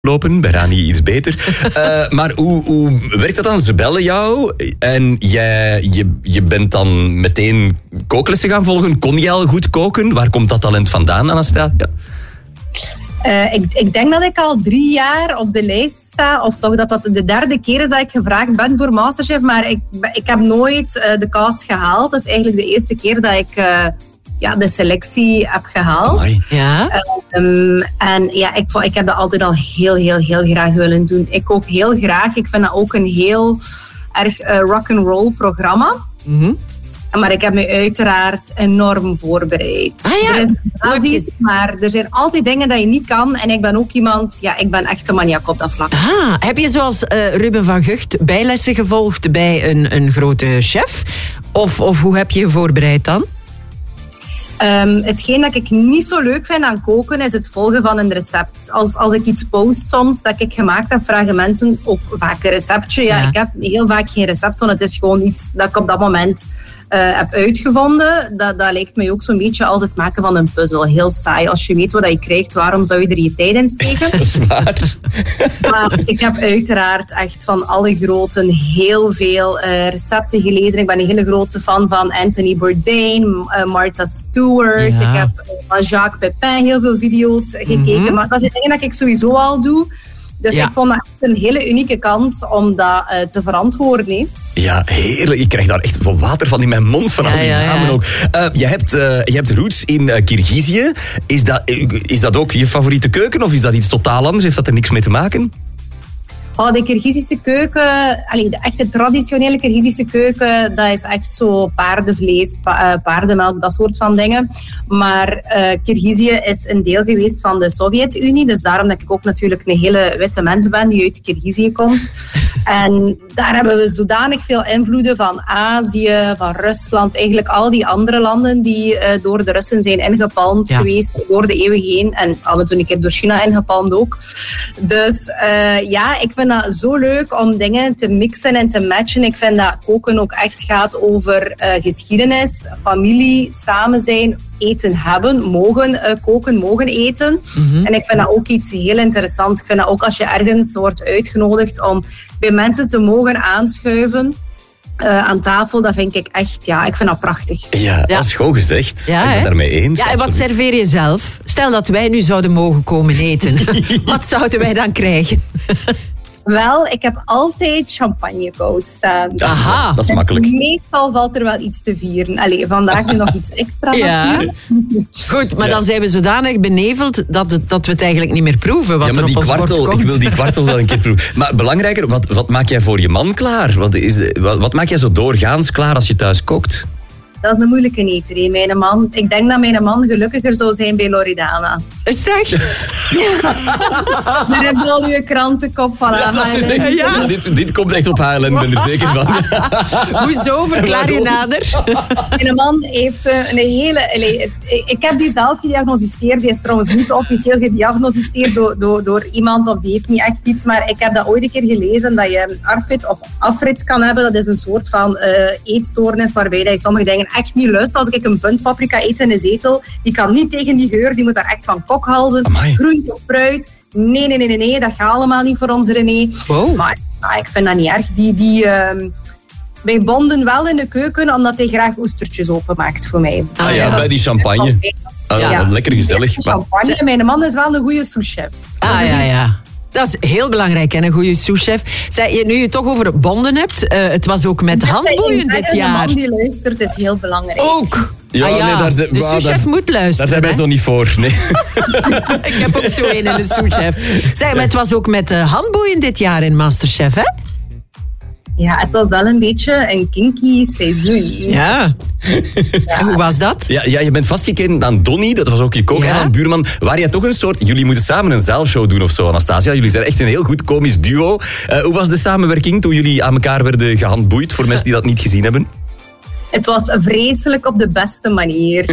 lopen, bij Rani iets beter. Maar hoe werkt dat dan? Ze bellen jou en je bent dan meteen kooklessen gaan volgen. Kon je al goed koken? Waar komt dat talent vandaan, Anastasia? Ik denk dat ik al 3 jaar op de lijst sta, of toch dat de 3e keer is dat ik gevraagd ben voor Masterchef, maar ik heb nooit de cast gehaald. Dat is eigenlijk de eerste keer dat ik de selectie heb gehaald. Amai. Ja. En ja, ik heb dat altijd al heel, heel, heel graag willen doen. Ik kook heel graag. Ik vind dat ook een heel erg rock'n'roll programma. Mm-hmm. Maar ik heb me uiteraard enorm voorbereid. Ah ja, er is basis, maar er zijn altijd dingen dat je niet kan. En ik ben ook iemand, ik ben echt een maniak op dat vlak. Ah, heb je zoals Ruben van Gucht bijlessen gevolgd bij een grote chef? Of hoe heb je je voorbereid dan? Hetgeen dat ik niet zo leuk vind aan koken is het volgen van een recept. Als ik iets post soms dat ik gemaakt heb, vragen mensen ook vaak een receptje. Ja, ik heb heel vaak geen recept, want het is gewoon iets dat ik op dat moment heb uitgevonden. Dat lijkt mij ook zo'n beetje als het maken van een puzzel. Heel saai. Als je weet wat je krijgt, waarom zou je er je tijd in steken? Dat is waar. Maar ik heb uiteraard echt van alle groten heel veel recepten gelezen. Ik ben een hele grote fan van Anthony Bourdain, Martha Stewart. Ja. Ik heb van Jacques Pepin heel veel video's gekeken. Maar dat zijn dingen dat ik sowieso al doe. Dus ik vond dat echt een hele unieke kans om dat te verantwoorden. Hè. Ja, heerlijk. Ik krijg daar echt van water van in mijn mond van al die namen ook. Je hebt roots in Kirgizië. Is dat ook je favoriete keuken of is dat iets totaal anders? Heeft dat er niks mee te maken? De Kirgizische keuken, de echte traditionele Kirgizische keuken, dat is echt zo paardenvlees, paardenmelk, dat soort van dingen. Maar Kirgizië is een deel geweest van de Sovjet-Unie, dus daarom dat ik ook natuurlijk een hele witte mens ben die uit Kirgizië komt. En daar hebben we zodanig veel invloeden van Azië, van Rusland, eigenlijk al die andere landen die door de Russen zijn ingepalmd geweest door de eeuwen heen. En af en toe een keer door China ingepalmd ook. Dus ik vind dat zo leuk om dingen te mixen en te matchen. Ik vind dat koken ook echt gaat over geschiedenis, familie, samen zijn, eten hebben, mogen koken, mogen eten. Mm-hmm. En ik vind dat ook iets heel interessants. Ik vind dat ook als je ergens wordt uitgenodigd om bij mensen te mogen aanschuiven aan tafel, dat vind ik echt, ik vind dat prachtig. Ja, dat is gewoon gezegd. Ik ben het daarmee eens. Ja, en wat serveer je zelf? Stel dat wij nu zouden mogen komen eten. Wat zouden wij dan krijgen? Wel, ik heb altijd champagne koud staan. Aha, dat is makkelijk. Meestal valt er wel iets te vieren. Vandaag nu nog iets extra natuurlijk. Goed, maar dan zijn we zodanig beneveld dat we het eigenlijk niet meer proeven. Wat maar er op die ons bord kwartel, komt. ik wil die kwartel wel een keer proeven. Maar belangrijker, wat maak jij voor je man klaar? Wat maak jij zo doorgaans klaar als je thuis kookt? Dat is een moeilijke eter. Ik denk dat mijn man gelukkiger zou zijn bij Loredana. Is dat echt? Er is al uw krantenkop van HLN. Dit komt echt op HLN, ik ben er zeker van. Hoezo? Verklaar je nader? Mijn man heeft een hele... Ik heb die zelf gediagnosticeerd. Die is trouwens niet officieel gediagnosticeerd door iemand, of die heeft niet echt iets. Maar ik heb dat ooit een keer gelezen, dat je ARFID of AFRID kan hebben. Dat is een soort van eetstoornis waarbij je sommige dingen echt niet lust. Als ik een puntpaprika eet in een zetel, die kan niet tegen die geur, die moet daar echt van kokhalzen. Groente of fruit. Nee, dat gaat allemaal niet voor ons, René. Wow. Maar ik vind dat niet erg. Wij bonden wel in de keuken, omdat hij graag oestertjes openmaakt voor mij. Bij die champagne. Lekker gezellig. Champagne. Mijn man is wel een goede souschef. Ja. Dat is heel belangrijk, hè, een goede souschef. Nu je het toch over bonden hebt, het was ook met handboeien dit jaar. De man die luistert is heel belangrijk. Ook. De souschef moet luisteren. Daar zijn wij nog niet voor. Nee. Ik heb ook zo een souschef. Maar het was ook met handboeien dit jaar in Masterchef, hè? Ja, het was wel een beetje een kinky seizoen. Ja. En hoe was dat? Ja, je bent vastgekend aan Donnie, dat was ook je buurman. Waar jij toch een soort... Jullie moeten samen een zaalshow doen of zo, Anastasia. Jullie zijn echt een heel goed komisch duo. Hoe was de samenwerking toen jullie aan elkaar werden gehandboeid, voor mensen die dat niet gezien hebben? Het was vreselijk op de beste manier.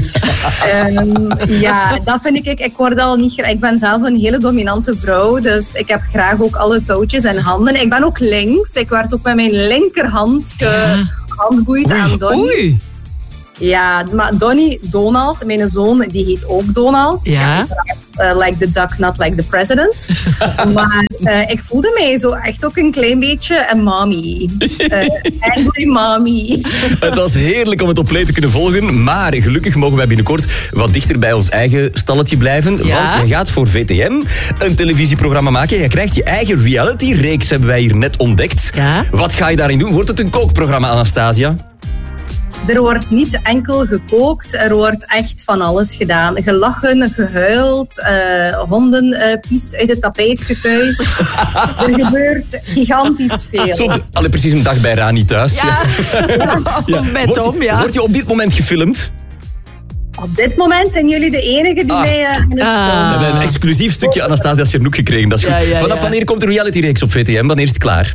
Dat vind ik. Ik word al niet. Ik ben zelf een hele dominante vrouw, dus ik heb graag ook alle touwtjes en handen. Ik ben ook links. Ik werd ook met mijn linkerhand gehandboeid aan Donnie. Oei. Ja, maar Donald, mijn zoon, die heet ook Donald. Ja. like the duck, not like the president. Maar ik voelde mij zo echt ook een klein beetje een mommy. Angry mommy. Het was heerlijk om het op play te kunnen volgen, maar gelukkig mogen wij binnenkort wat dichter bij ons eigen stalletje blijven. Want jij gaat voor VTM een televisieprogramma maken. Jij krijgt je eigen reality-reeks, hebben wij hier net ontdekt. Ja. Wat ga je daarin doen? Wordt het een kookprogramma, Anastasia? Er wordt niet enkel gekookt, er wordt echt van alles gedaan. Gelachen, gehuild, hondenpies uit het tapijt gekuist. Er gebeurt gigantisch veel. Precies een dag bij Rani thuis. Ja. Of bij Tom, ja. Word je op dit moment gefilmd? Op dit moment zijn jullie de enige die mij We hebben een exclusief stukje Anastasia Tjernoek gekregen. Dat is goed. Vanaf wanneer komt de realityreeks op VTM? Wanneer is het klaar?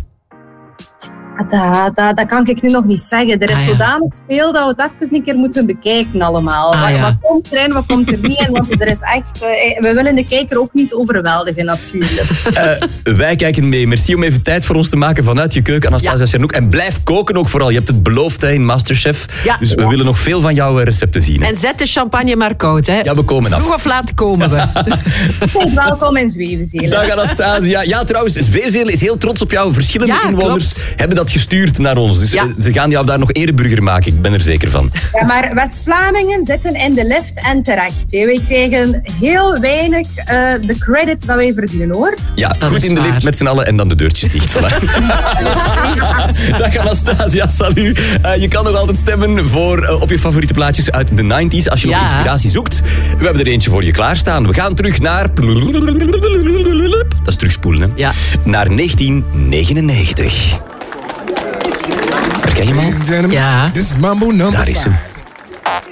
Dat kan ik nu nog niet zeggen. Er is zodanig veel dat we het even een keer moeten bekijken allemaal. Wat komt erin, wat komt er niet in? Want er is echt... we willen de kijker ook niet overweldigen, natuurlijk. Wij kijken mee. Merci om even tijd voor ons te maken vanuit je keuken, Anastasia Tjernoek. En blijf koken ook vooral. Je hebt het beloofd in Masterchef. Ja. Dus we willen nog veel van jouw recepten zien. Hè. En zet de champagne maar koud. Hè. Ja, we komen af. Vroeg of laat komen we. Welkom in Zwevenzelen. Dag Anastasia. Ja, trouwens, Zwevenzelen is heel trots op jou. Verschillende inwoners hebben dat gestuurd naar ons. Dus ze gaan jou daar nog ereburger maken. Ik ben er zeker van. Ja, maar West-Vlamingen zitten in de lift en terecht. Wij krijgen heel weinig de credit dat wij verdienen, hoor. Ja, dat goed in de lift met z'n allen en dan de deurtjes dicht. Voilà. Dag Anastasia, salut. Je kan nog altijd stemmen voor op je favoriete plaatjes uit de 90s. Als je nog inspiratie zoekt. We hebben er eentje voor je klaarstaan. We gaan terug naar... Dat is terugspoelen, hè? Ja. Naar 1999. Herken je hem al? Ja. This is Mambo number 5. Daar is hem.